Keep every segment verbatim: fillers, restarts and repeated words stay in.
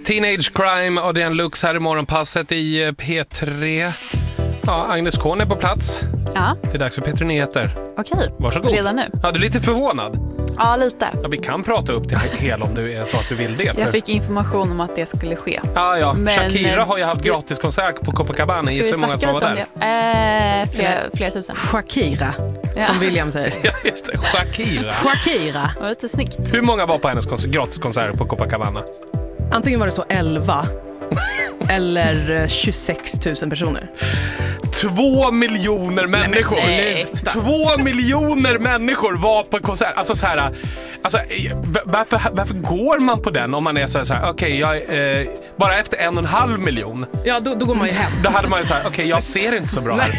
Teenage Crime, Adrian Lux här i morgonpasset i P tre. Ja, Agnes Kohn är på plats. Ja. Det är dags för P tre Nyheter. Okej, varsågod. Redan nu? Ja, du är lite förvånad. Ja, lite. Ja, vi kan prata upp till hel om du är så att du vill det. För... Jag fick information om att det skulle ske. Ja, ja. Men, Shakira har ju haft gratis konsert på Copacabana. Ska vi så många som var där. Eh, flera, flera tusen. Shakira, Ja. som William säger. Ja, just det. Shakira. Shakira. Det var lite snyggt. Hur många var på hennes kons- gratis konsert på Copacabana? Antingen var det så elva eller tjugosex tusen personer. Två miljoner människor. Nej, Två miljoner människor var på konsert. Alltså så här, alltså varför, varför går man på den om man är så här, så här okej, okay, jag eh, bara efter en och en halv miljon. Ja, då, då går man ju hem. Då hade man ju så här, okej, okay, jag ser inte så bra här.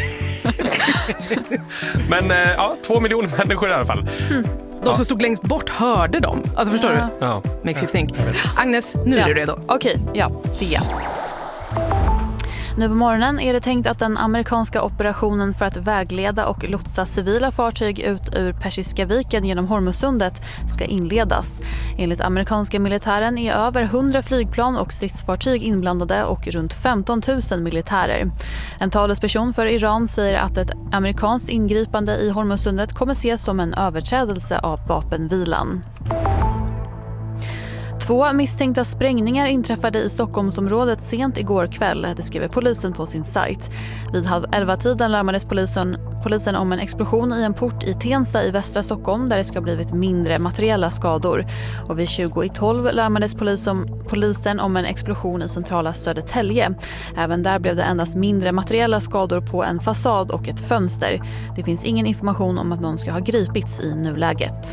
Men eh, ja, två miljoner människor i alla fall. Mm. De ja. som stod längst bort hörde dem. Alltså förstår Ja. du? Ja. Makes you think. Agnes, nu ja. är du redo. Okej, ja, det är Nu på morgonen är det tänkt att den amerikanska operationen för att vägleda och lotsa civila fartyg ut ur Persiska viken genom Hormuzsundet ska inledas. Enligt amerikanska militären är över hundra flygplan och stridsfartyg inblandade och runt femton tusen militärer. En talesperson för Iran säger att ett amerikanskt ingripande i Hormuzsundet kommer ses som en överträdelse av vapenvilan. Två misstänkta sprängningar inträffade i Stockholmsområdet sent igår kväll, det skriver polisen på sin sajt. Vid halv elva-tiden larmades polisen, polisen om en explosion i en port i Tensta i västra Stockholm där det ska ha blivit mindre materiella skador. Och vid tjugo i tolv larmades polisen, polisen om en explosion i centrala Södertälje. Även där blev det endast mindre materiella skador på en fasad och ett fönster. Det finns ingen information om att någon ska ha gripits i nuläget.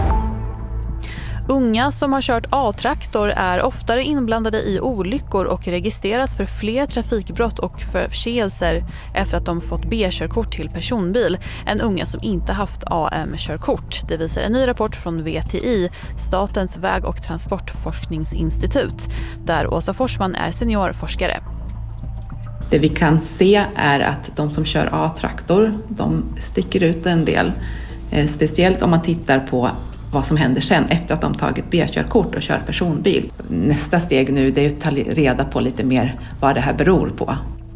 Unga som har kört A-traktor är oftare inblandade i olyckor och registreras för fler trafikbrott och förseelser efter att de fått B-körkort till personbil än unga som inte haft A M-körkort. Det visar en ny rapport från V T I, Statens väg- och transportforskningsinstitut, där Åsa Forsman är seniorforskare. Det vi kan se är att de som kör A-traktor, de sticker ut en del. Eh, speciellt om man tittar på vad som händer sen efter att de tagit B-körkort och kör personbil. Nästa steg nu det är att ta reda på lite mer vad det här beror på.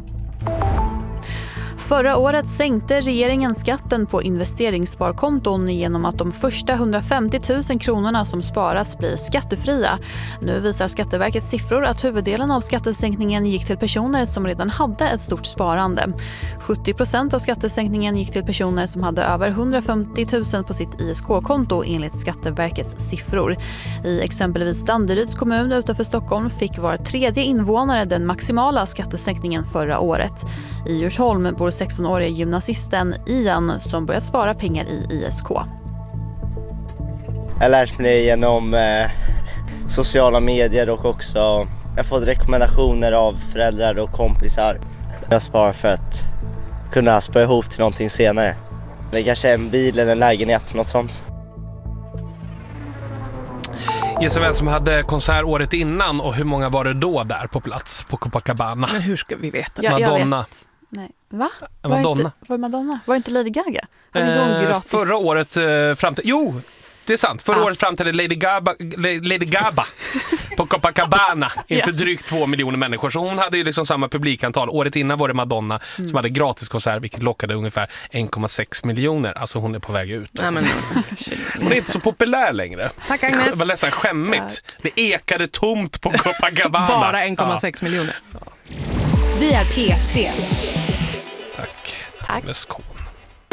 Förra året sänkte regeringen skatten på investeringssparkonton genom att de första hundrafemtio tusen kronorna som sparas blir skattefria. Nu visar Skatteverkets siffror att huvuddelen av skattesänkningen gick till personer som redan hade ett stort sparande. sjuttio procent av skattesänkningen gick till personer som hade över hundrafemtio tusen på sitt I S K-konto enligt Skatteverkets siffror. I exempelvis Danderyds kommun utanför Stockholm fick var tredje invånare den maximala skattesänkningen förra året. I Djursholm bor sexton-åriga gymnasisten Ian som börjat spara pengar i I S K. Jag har lärt mig det genom eh, sociala medier och också jag har fått rekommendationer av föräldrar och kompisar. Jag sparar för att kunna spara ihop till någonting senare. Det kanske är en bil eller en lägenhet, något sånt. Gissa vem som hade konsert året innan och hur många var det då där på plats på Copacabana? Men hur ska vi veta? Ja, jag Madonna. vet. Nej. Va? Var Madonna. Inte, var det Madonna? Var det inte Lady Gaga? Eh, förra året eh, fram till... Jo, det är sant. Förra ah. året fram till Lady Gaga, Lady Gaga på Copacabana inför Ja. drygt två miljoner människor. Så hon hade ju liksom samma publikantal. Året innan var det Madonna mm. som hade gratis konsert, vilket lockade ungefär en komma sex miljoner. Alltså hon är på väg ut. Ja, men, hon är inte så populär längre. Tack Agnes. Det var nästan skämmigt. Tack. Det ekade tomt på Copacabana. Bara en komma sex ja. miljoner. Vi är P tre. Tack. Tack. Agnes Kohn.